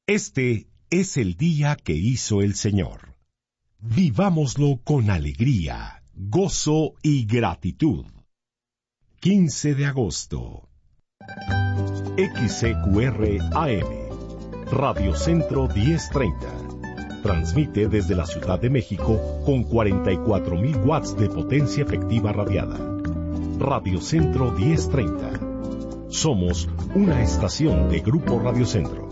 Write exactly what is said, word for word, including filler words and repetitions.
Este es el día que hizo el Señor. Vivámoslo con alegría, gozo y gratitud. quince de agosto. X C Q R A M, Radio Centro diez treinta. Transmite desde la Ciudad de México con cuarenta y cuatro mil watts de potencia efectiva radiada. Radio Centro diez treinta. Somos una estación de Grupo Radio Centro.